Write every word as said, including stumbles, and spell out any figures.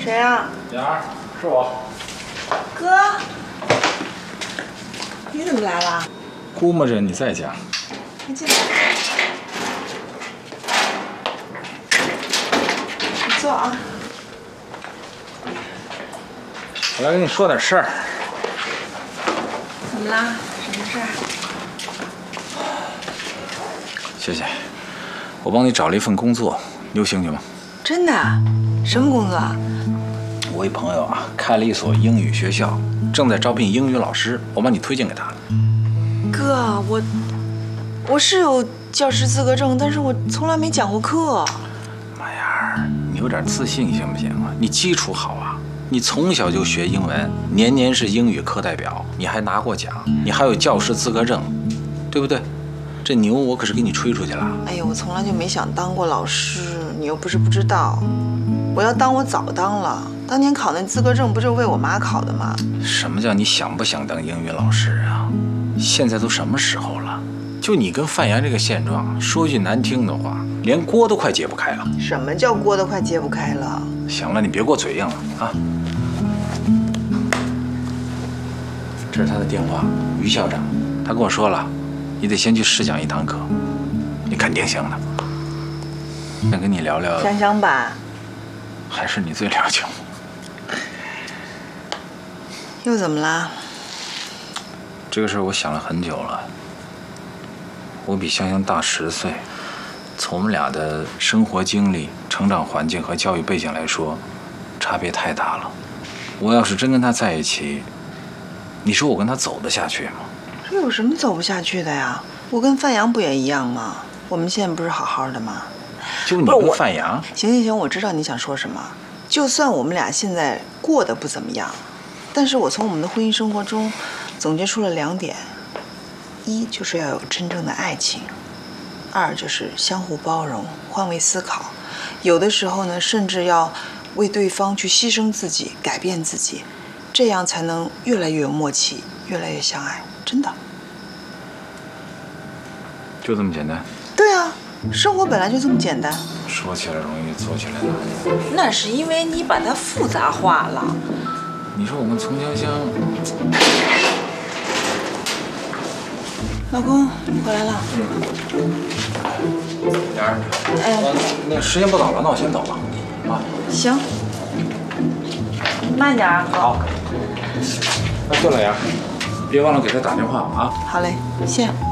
谁啊？ 妍儿，是我。 哥，你怎么来了？ 估摸着你在家。 快进来。你坐啊。 我来跟你说点事儿。 怎么啦？什么事儿？ 谢谢。我帮你找了一份工作，你有兴趣吗？ 真的？什么工作啊？ 我一朋友啊，开了一所英语学校，正在招聘英语老师，我把你推荐给他了。 哥，我我是有教师资格证，但是我从来没讲过课。 妈呀，你有点自信行不行啊？你基础好啊，你从小就学英文，年年是英语课代表，你还拿过奖，你还有教师资格证，对不对？这牛我可是给你吹出去了。 哎呦，我从来就没想当过老师，你又不是不知道。我要当，我早当了。当年考那资格证不就是为我妈考的吗？ 什么叫你想不想当英语老师啊？现在都什么时候了？就你跟范阳这个现状，说句难听的话，连锅都快揭不开了。 什么叫锅都快揭不开了？ 行了，你别给我嘴硬了啊！这是他的电话，于校长，他跟我说了，你得先去试讲一堂课，你肯定行的。想跟你聊聊， 想想吧。 还是你最了解我。 又怎么啦？ 这个事儿我想了很久了。我比香香大十岁，从我们俩的生活经历、成长环境和教育背景来说，差别太大了。我要是真跟她在一起，你说我跟她走得下去吗？ 这有什么走不下去的呀？我跟范阳不也一样吗？我们现在不是好好的吗？ 就你跟范阳？ 行行行，我知道你想说什么。就算我们俩现在过得不怎么样，但是我从我们的婚姻生活中总结出了两点：一就是要有真正的爱情；二就是相互包容、换位思考。有的时候呢，甚至要为对方去牺牲自己、改变自己，这样才能越来越有默契，越来越相爱。真的。 就这么简单？ 对啊，生活本来就这么简单。 说起来容易，做起来难。 那是因为你把它复杂化了。 你说我们从香香…… 老公，你回来了。 妍儿， 哎， 那时间不早了，那我先走了。啊， 行，慢点啊。 好。哎，对了，妍儿，别忘了给他打电话啊。 好嘞，谢。